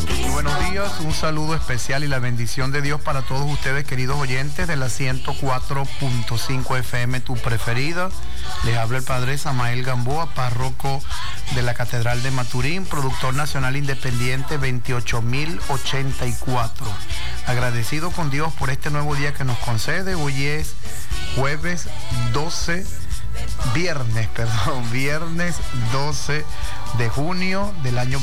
Muy buenos días, un saludo especial y la bendición de Dios para todos ustedes, queridos oyentes de la 104.5 FM, tu preferida. Les habla el padre Samael Gamboa, párroco de la Catedral de Maturín, productor nacional independiente 28084. Agradecido con Dios por este nuevo día que nos concede. Hoy es viernes 12 de junio del año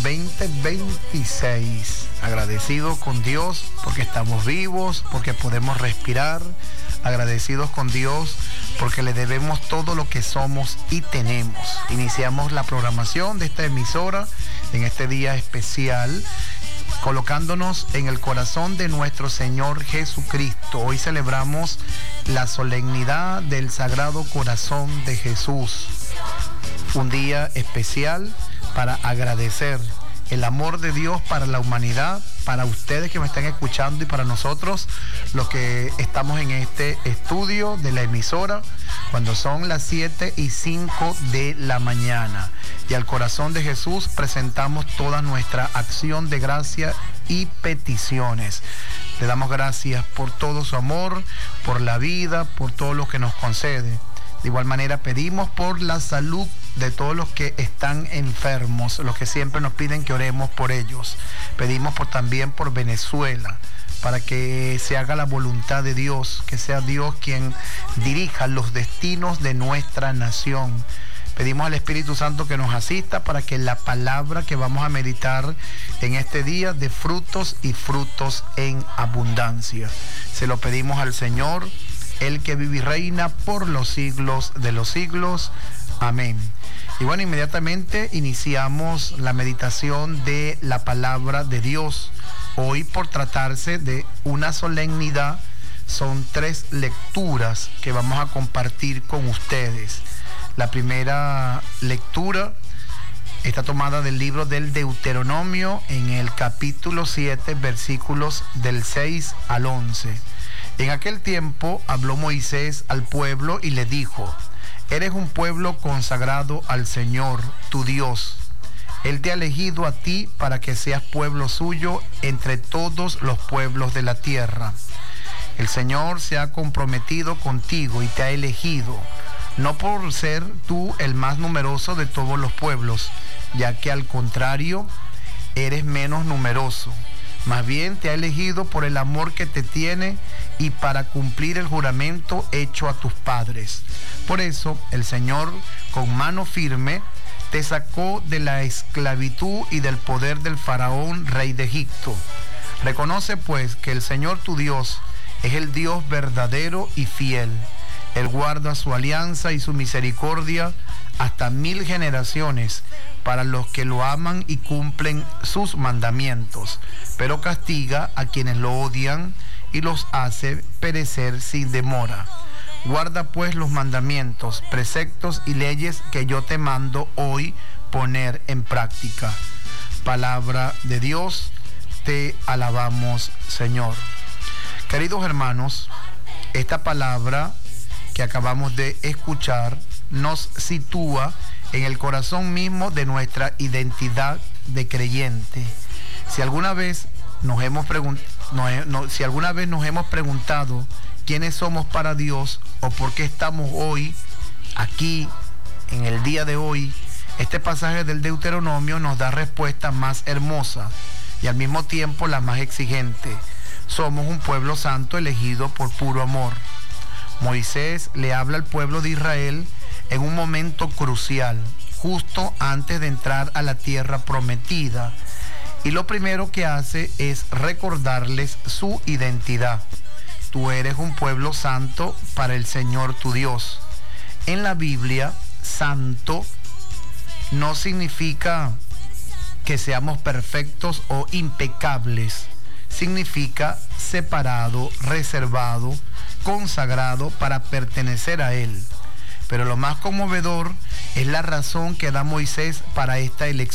2026. Agradecidos con Dios porque estamos vivos, porque podemos respirar. Agradecidos con Dios porque le debemos todo lo que somos y tenemos. Iniciamos la programación de esta emisora en este día especial, colocándonos en el corazón de nuestro Señor Jesucristo. Hoy celebramos la solemnidad del Sagrado Corazón de Jesús. Un día especial para agradecer el amor de Dios para la humanidad, para ustedes que me están escuchando y para nosotros, los que estamos en este estudio de la emisora, cuando son las 7:05 de la mañana. Y al corazón de Jesús presentamos toda nuestra acción de gracia y peticiones. Le damos gracias por todo su amor, por la vida, por todo lo que nos concede. De igual manera pedimos por la salud de todos los que están enfermos, los que siempre nos piden que oremos por ellos. Pedimos también por Venezuela, para que se haga la voluntad de Dios, que sea Dios quien dirija los destinos de nuestra nación. Pedimos al Espíritu Santo que nos asista para que la palabra que vamos a meditar en este día dé frutos y frutos en abundancia. Se lo pedimos al Señor, el que vive y reina por los siglos de los siglos. Amén. Y bueno, inmediatamente iniciamos la meditación de la palabra de Dios. Hoy, por tratarse de una solemnidad, son 3 lecturas que vamos a compartir con ustedes. La primera lectura está tomada del libro del Deuteronomio en el capítulo 7, versículos del 6 al 11. En aquel tiempo habló Moisés al pueblo y le dijo: eres un pueblo consagrado al Señor, tu Dios. Él te ha elegido a ti para que seas pueblo suyo entre todos los pueblos de la tierra. El Señor se ha comprometido contigo y te ha elegido, no por ser tú el más numeroso de todos los pueblos, ya que al contrario, eres menos numeroso. Más bien te ha elegido por el amor que te tiene y para cumplir el juramento hecho a tus padres. Por eso el Señor, con mano firme, te sacó de la esclavitud y del poder del faraón, rey de Egipto. Reconoce pues que el Señor tu Dios es el Dios verdadero y fiel. Él guarda su alianza y su misericordia hasta 1000 generaciones para los que lo aman y cumplen sus mandamientos, pero castiga a quienes lo odian y los hace perecer sin demora. Guarda pues los mandamientos, preceptos y leyes que yo te mando hoy poner en práctica. Palabra de Dios, te alabamos, Señor. Queridos hermanos, esta palabra que acabamos de escuchar nos sitúa en el corazón mismo de nuestra identidad de creyente. Si alguna vez nos hemos preguntado quiénes somos para Dios o por qué estamos hoy aquí en el día de hoy, este pasaje del Deuteronomio nos da respuesta más hermosa y al mismo tiempo la más exigente. Somos un pueblo santo elegido por puro amor. Moisés le habla al pueblo de Israel en un momento crucial, justo antes de entrar a la tierra prometida. Y lo primero que hace es recordarles su identidad. Tú eres un pueblo santo para el Señor tu Dios. En la Biblia, santo no significa que seamos perfectos o impecables. Significa separado, reservado, consagrado para pertenecer a Él. Pero lo más conmovedor es la razón que da Moisés para esta elección.